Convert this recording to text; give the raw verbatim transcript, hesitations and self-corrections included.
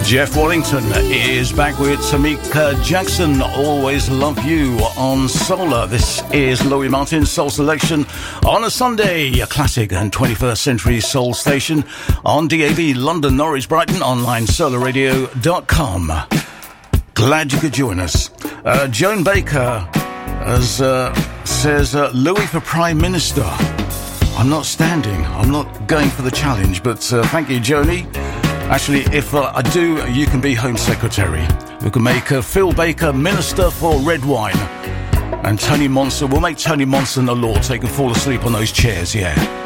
Jeff Wallington is back with Tamika Jackson, Always Love You on Solar. This is Louis Martin's Soul Selection on a Sunday, a classic and twenty-first century soul station on D A B, London, Norwich, Brighton, online solar radio dot com. Glad you could join us. Uh, Joan Baker as, uh, says, uh, Louis for Prime Minister. I'm not standing, I'm not going for the challenge, but uh, thank you, Joni. Actually, if uh, I do, you can be Home Secretary. We can make uh, Phil Baker Minister for Red Wine. And Tony Monson, we'll make Tony Monson a law so he can fall asleep on those chairs, yeah.